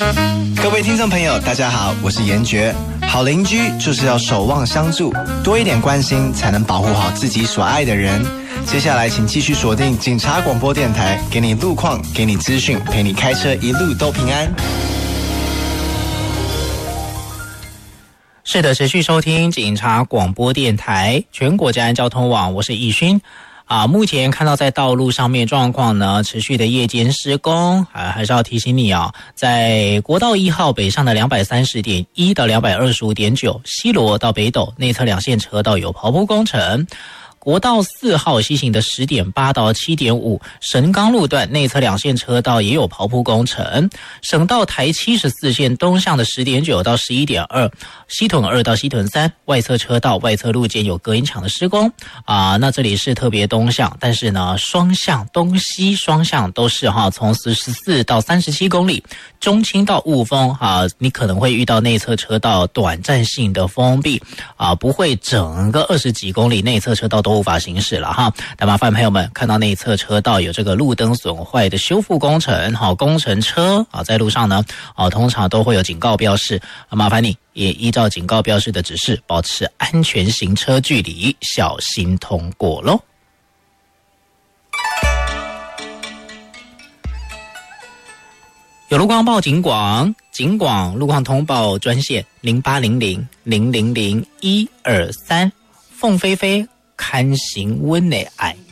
各位听众朋友，大家好，我是严爵。好邻居就是要守望相助，多一点关心，才能保护好自己所爱的人。接下来请继续锁定警察广播电台，给你路况，给你资讯，陪你开车一路都平安。 是的，持续收听警察广播电台全国治安交通网，我是易勋。目前看到在道路上面状况呢，持续的夜间施工，还是要提醒你在国道1号北上的 230.1 到 225.9 西螺到北斗内侧两线车道有刨铺工程。国道4号西行的 10.8 到 7.5 神冈路段内侧两线车道也有刨铺工程。省道台74线东向的 10.9 到 11.2 西屯2到西屯3外侧车道外侧路肩有隔音墙的施工那这里是特别东向，但是呢双向东西双向都是从14到37公里中清到雾峰你可能会遇到内侧车道短暂性的封闭不会整个20几公里内侧车道都无法行驶了那麻烦朋友们看到内侧车道有这个路灯损坏的修复工程工程车在路上呢通常都会有警告标示麻烦你也依照警告标示的指示保持安全行车距离，小心通过咯。有路况报警广路况通报专线0800000123，凤飞飞看行温的爱。